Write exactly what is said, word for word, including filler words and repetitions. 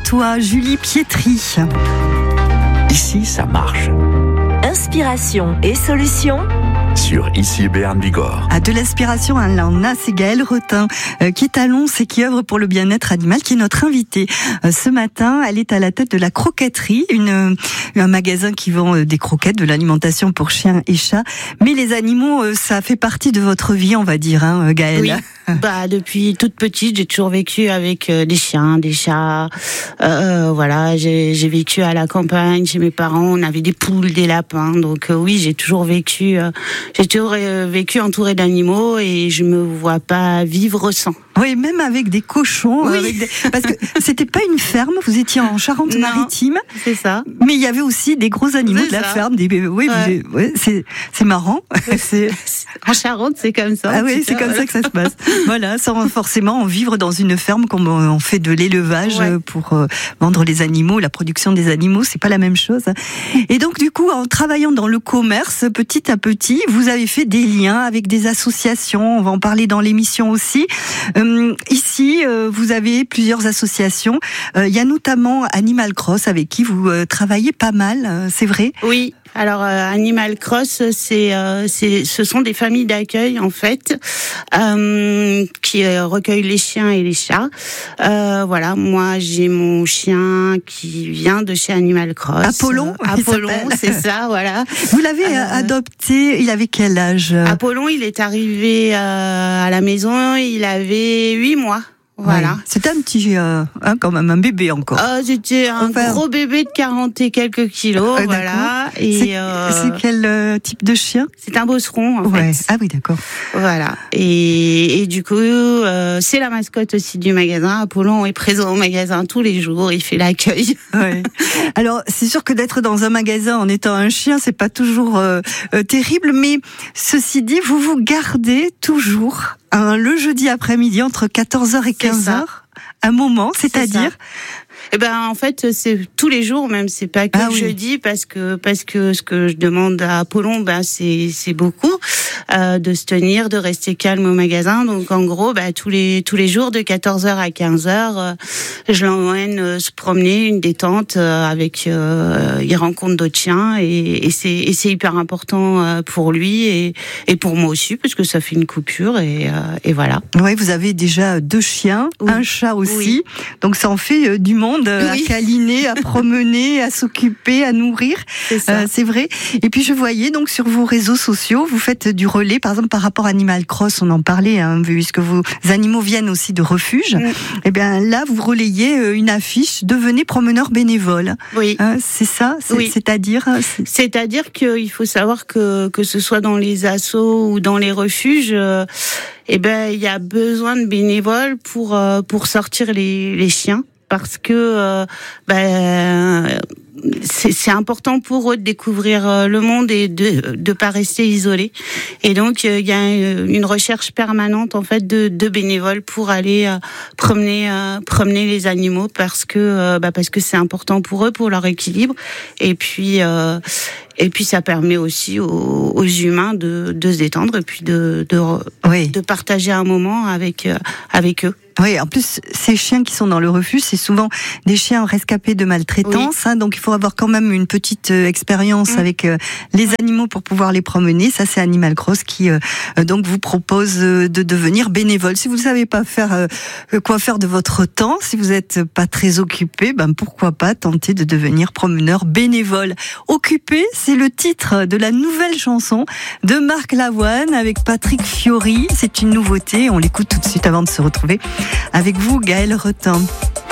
toi, Julie Pietri. Ici, ça marche. Inspiration et solutions Sur Ici Béarn Bigorre. À de l'inspiration, hein, là on a, c'est Gaëlle Retin euh, qui est à Lons et qui œuvre pour le bien-être animal, qui est notre invitée. Euh, ce matin, elle est à la tête de la Croquetterie, une, euh, un magasin qui vend euh, des croquettes, de l'alimentation pour chiens et chats. Mais les animaux, euh, ça fait partie de votre vie, on va dire, hein, Gaëlle. Oui. Bah depuis toute petite, j'ai toujours vécu avec euh, des chiens, des chats. Euh, voilà, j'ai, j'ai vécu à la campagne chez mes parents. On avait des poules, des lapins. Donc euh, oui, j'ai toujours vécu. Euh, j'ai toujours euh, vécu entourée d'animaux et je me vois pas vivre sans. Oui, même avec des cochons, Oui. avec des... parce que c'était pas une ferme. Vous étiez en Charente-Maritime, C'est ça. mais il y avait aussi des gros animaux C'est de la ça. ferme. Des bébés. Oui, Ouais. vous... ouais, c'est c'est marrant. c'est... En Charente, c'est comme ça. Ah oui, en tout c'est cas, comme voilà. ça que ça se passe. Voilà, sans forcément en vivre dans une ferme comme on fait de l'élevage Ouais. pour euh, vendre les animaux, la production des animaux, c'est pas la même chose. Et donc du coup, en travaillant dans le commerce, petit à petit, vous avez fait des liens avec des associations. On va en parler dans l'émission aussi. Euh, ici, euh, vous avez plusieurs associations. Euh, Il y a notamment Animal Cross avec qui vous euh, travaillez pas mal. euh, c'est vrai? Oui. Alors euh, Animal Cross, c'est, euh, c'est, ce sont des familles d'accueil en fait euh, qui euh, recueillent les chiens et les chats. Euh, voilà, moi j'ai mon chien qui vient de chez Animal Cross. Apollon, Euh, il Apollon, s'appelle. c'est ça, voilà. Vous l'avez euh, Euh, adopté. Il avait quel âge? Apollon, il est arrivé euh, à la maison, il avait huit mois. Voilà. Ouais. C'était un petit, euh, hein, quand même un bébé encore. Oh, c'était un Enfin, gros bébé de quarante et quelques kilos, Ah, voilà. Et c'est, euh, c'est quel euh, type de chien? c'est un bosseron en Ouais. fait. Ah oui, d'accord. Voilà. Et, et du coup, euh, c'est la mascotte aussi du magasin. Apollon est présent au magasin tous les jours. Il fait l'accueil. Ouais. Alors, c'est sûr que d'être dans un magasin en étant un chien, c'est pas toujours euh, euh, terrible, mais ceci dit, vous vous gardez toujours hein, le jeudi après-midi entre quatorze heures et quinze heures. Un moment, c'est-à-dire? Eh ben, en fait, c'est tous les jours, même. C'est pas que Ah le oui. jeudi, parce que parce que ce que je demande à Apollon, ben c'est c'est beaucoup euh, de se tenir, de rester calme au magasin. Donc, en gros, ben tous les tous les jours de quatorze heures à quinze heures, euh, je l'emmène euh, se promener, une détente euh, avec. Euh, il rencontre d'autres chiens et, et c'est et c'est hyper important euh, pour lui et et pour moi aussi, parce que ça fait une coupure et euh, et voilà. Oui, vous avez déjà deux chiens, Oui. un chat aussi, Oui. donc ça en fait euh, du monde euh, Oui. à câliner, à promener, à s'occuper, à nourrir. C'est ça. Euh, c'est vrai. Et puis je voyais donc sur vos réseaux sociaux, vous faites du relais, par exemple par rapport à Animal Cross, on en parlait, hein, puisque vos animaux viennent aussi de refuges. Mm. Et bien là, vous relayez euh, une affiche, devenez promeneur bénévole. Oui. Hein, c'est ça, c'est, Oui. c'est-à-dire. c'est- C'est-à-dire qu'il faut savoir que que ce soit dans les assos ou dans les refuges, euh, eh ben il y a besoin de bénévoles pour euh, pour sortir les les chiens, parce que euh, ben c'est, c'est important pour eux de découvrir euh, le monde et de de pas rester isolés. Et donc euh, il y a une recherche permanente en fait de de bénévoles pour aller euh, promener euh, promener les animaux, parce que euh, bah parce que c'est important pour eux, pour leur équilibre. Et puis euh, et puis ça permet aussi aux, aux humains de de se détendre et puis de de Oui. de partager un moment avec euh, avec eux. Oui, en plus, ces chiens qui sont dans le refuge, c'est souvent des chiens rescapés de maltraitance, Oui. hein, donc il faut avoir quand même une petite euh, expérience Mm. avec euh, les animaux pour pouvoir les promener. Ça, c'est Animal Cross qui euh, euh, donc vous propose euh, de devenir bénévole. Si vous ne savez pas faire euh, quoi faire de votre temps, si vous n'êtes pas très occupé, ben pourquoi pas tenter de devenir promeneur bénévole. Occupé, c'est le titre de la nouvelle chanson de Marc Lavoine avec Patrick Fiori. C'est une nouveauté. On l'écoute tout de suite avant de se retrouver avec vous, Gaëlle Retin.